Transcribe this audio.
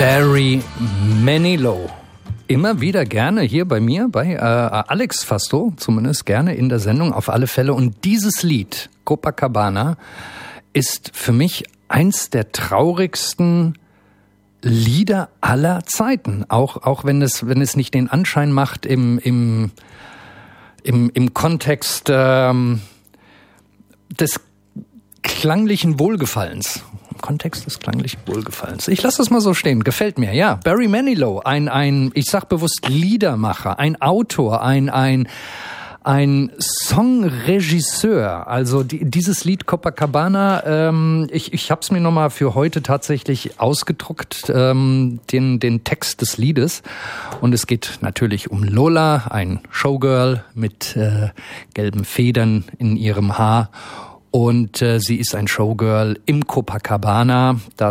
Barry Manilow. Immer wieder gerne hier bei mir, bei Alex Fasto, zumindest gerne in der Sendung auf alle Fälle. Und dieses Lied, Copacabana, ist für mich eins der traurigsten Lieder aller Zeiten. Auch wenn es nicht den Anschein macht im Kontext des klanglichen Wohlgefallens. Im Kontext des klanglichen Wohlgefallens. Ich lasse das mal so stehen. Gefällt mir. Ja, Barry Manilow, ich sag bewusst Liedermacher, ein Autor, ein Songregisseur. Also dieses Lied Copacabana, ich habe es mir nochmal für heute tatsächlich ausgedruckt, den Text des Liedes. Und es geht natürlich um Lola, ein Showgirl mit gelben Federn in ihrem Haar. Und sie ist ein Showgirl im Copacabana. Da